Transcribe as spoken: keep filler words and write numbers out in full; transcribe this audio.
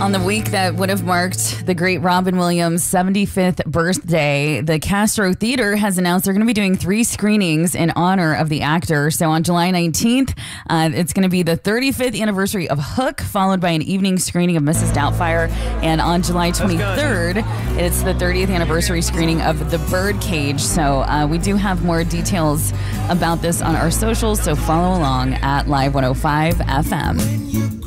On the week that would have marked the great Robin Williams' seventy-fifth birthday, the Castro Theater has announced they're going to be doing three screenings in honor of the actor. So on July nineteenth, uh, it's going to be the thirty-fifth anniversary of Hook, followed by an evening screening of Missus Doubtfire. And on July twenty-third, it's the thirtieth anniversary screening of The Birdcage. So uh, we do have more details about this on our socials, so follow along at Live one oh five F M.